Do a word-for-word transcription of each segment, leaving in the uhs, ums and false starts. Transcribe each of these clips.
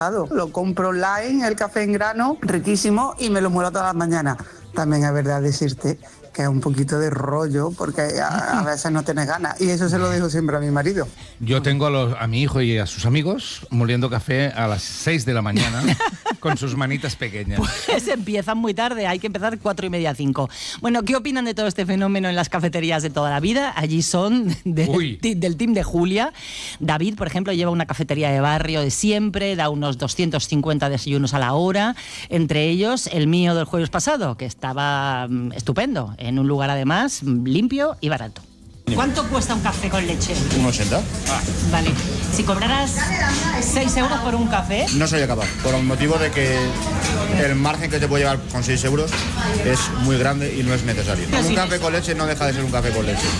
Lo compro online, el café en grano, riquísimo, y me lo muelo todas las mañanas. También es verdad decirte que es un poquito de rollo, porque a, a veces no tienes ganas, y eso se lo digo siempre a mi marido. Yo tengo a, los, a mi hijo y a sus amigos moliendo café a las seis de la mañana con sus manitas pequeñas. Pues empiezan muy tarde, hay que empezar cuatro y media, cinco. Bueno, ¿qué opinan de todo este fenómeno en las cafeterías de toda la vida? Allí son de, del team de Julia. David, por ejemplo, lleva una cafetería de barrio de siempre, da unos doscientos cincuenta desayunos a la hora, entre ellos el mío del jueves pasado, que estaba um, estupendo, en un lugar además limpio y barato. ¿Cuánto cuesta un café con leche? Un ochenta. Ah. Vale. Si cobraras seis euros por un café... No sería capaz, por el motivo de que el margen que te puede llevar con seis euros es muy grande y no es necesario. Un café con leche no deja de ser un café con leche.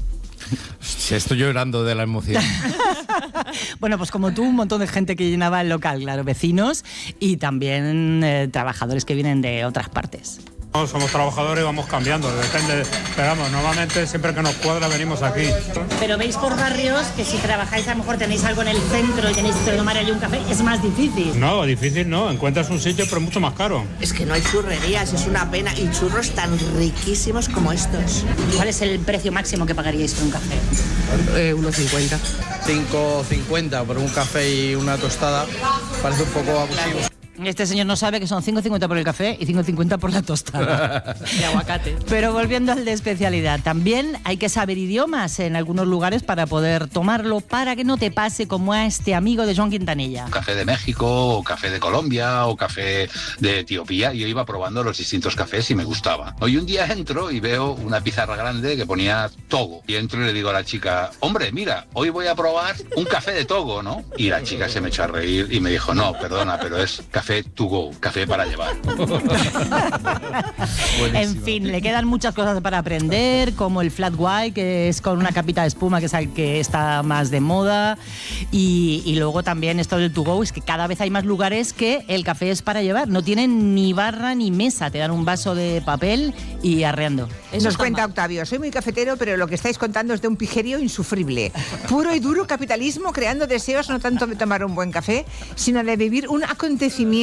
Estoy llorando de la emoción. Bueno, pues como tú, un montón de gente que llenaba el local, claro, vecinos y también eh, trabajadores que vienen de otras partes. No, somos trabajadores y vamos cambiando, depende, pero vamos, normalmente siempre que nos cuadra venimos aquí. Pero veis por barrios que si trabajáis a lo mejor tenéis algo en el centro y tenéis que tomar allí un café, es más difícil. No, difícil no, encuentras un sitio pero mucho más caro. Es que no hay churrerías, es una pena, y churros tan riquísimos como estos. ¿Cuál es el precio máximo que pagaríais por un café? Eh, uno cincuenta. cinco cincuenta por un café y una tostada, parece un poco abusivo. Este señor no sabe que son cinco cincuenta por el café y cinco cincuenta por la tostada de aguacate. Pero volviendo al de especialidad, también hay que saber idiomas en algunos lugares para poder tomarlo, para que no te pase como a este amigo de Joan Quintanilla. Café de México, o café de Colombia, o café de Etiopía. Yo iba probando los distintos cafés y me gustaba. Hoy un día entro y veo una pizarra grande que ponía Togo. Y entro y le digo a la chica, hombre, mira, hoy voy a probar un café de Togo, ¿no? Y la chica se me echó a reír y me dijo, no, perdona, pero es café Café to go, café para llevar. En fin, le quedan muchas cosas para aprender, como el flat white, que es con una capita de espuma, que es el que está más de moda, y, y luego también esto del to go, es que cada vez hay más lugares que el café es para llevar, no tienen ni barra ni mesa, te dan un vaso de papel y arreando. Eso nos cuenta mal. Octavio, soy muy cafetero, pero lo que estáis contando es de un pijerío insufrible. Puro y duro capitalismo creando deseos no tanto de tomar un buen café, sino de vivir un acontecimiento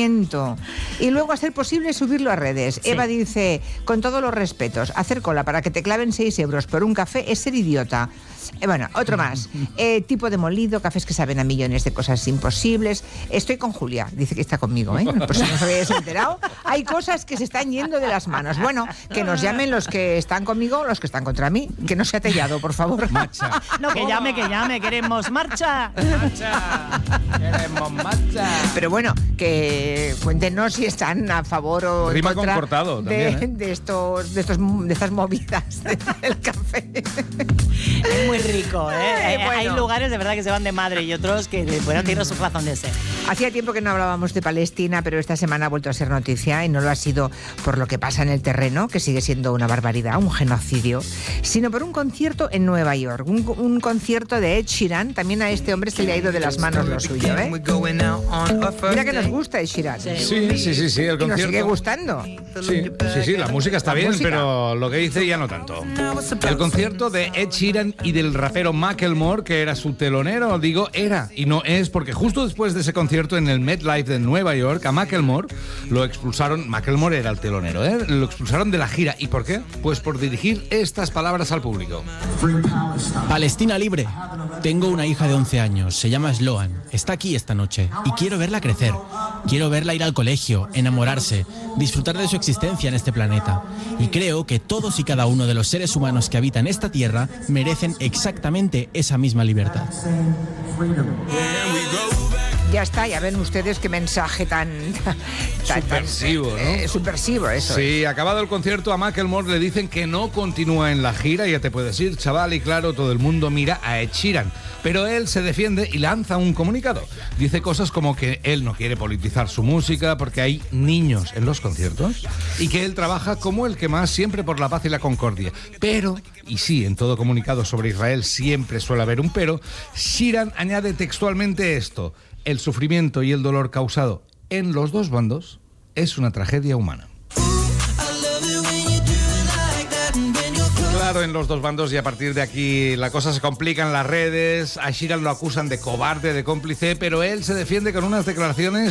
y luego, a ser posible, subirlo a redes. Sí. Eva dice, con todos los respetos, hacer cola para que te claven seis euros por un café es ser idiota. Eh, bueno, otro más. Eh, tipo de molido, cafés que saben a millones de cosas imposibles. Estoy con Julia, dice que está conmigo, ¿eh? Por si no os habéis enterado. Hay cosas que se están yendo de las manos. Bueno, que nos llamen los que están conmigo, los que están contra mí. Que no sea tellado, por favor. Marcha. No, que llame, que llame. Queremos marcha. Marcha. Queremos marcha. Pero bueno, que cuéntenos si están a favor o en Rima contra con cortado, de, también, ¿eh? de, estos, de, estos, de estas movidas del café. Es muy rico, ¿eh? Eh, bueno. Hay lugares de verdad que se van de madre y otros que bueno, tienen su razón de ser. Hacía tiempo que no hablábamos de Palestina, pero esta semana ha vuelto a ser noticia, y no lo ha sido por lo que pasa en el terreno, que sigue siendo una barbaridad, un genocidio, sino por un concierto en Nueva York, un, un concierto de Ed Sheeran. También a este hombre se le ha ido de las manos lo suyo, ¿eh? Mira que nos gusta Ed Sheeran. Sí, sí, sí, sí, el concierto. Y nos sigue gustando. Sí, sí, sí, la música está la bien, música. Pero lo que dice ya no tanto. El concierto de Ed Sheeran y del rapero Macklemore, que era su telonero, digo era, y no es, porque justo después de ese concierto en el MetLife de Nueva York, a Macklemore lo expulsaron. Macklemore era el telonero, ¿eh? Lo expulsaron de la gira. ¿Y por qué? Pues por dirigir estas palabras al público. Palestina libre. Tengo una hija de once años, se llama Sloan, está aquí esta noche y quiero verla crecer. Quiero verla ir al colegio, enamorarse, disfrutar de su existencia en este planeta. Y creo que todos y cada uno de los seres humanos que habitan esta tierra merecen exactamente esa misma libertad. Ya está, ya ven ustedes qué mensaje tan... tan subversivo, tan, ¿no? Eh, subversivo, eso. Sí, es. Acabado el concierto, a Macklemore le dicen que no continúa en la gira, ya te puedes ir, chaval, y claro, todo el mundo mira a Ed Sheeran. Pero él se defiende y lanza un comunicado. Dice cosas como que él no quiere politizar su música porque hay niños en los conciertos y que él trabaja como el que más, siempre por la paz y la concordia. Pero, y sí, en todo comunicado sobre Israel siempre suele haber un pero, Sheeran añade textualmente esto: el sufrimiento y el dolor causado en los dos bandos es una tragedia humana. Claro, en los dos bandos, y a partir de aquí la cosa se complica en las redes. A Sheeran lo acusan de cobarde, de cómplice, pero él se defiende con unas declaraciones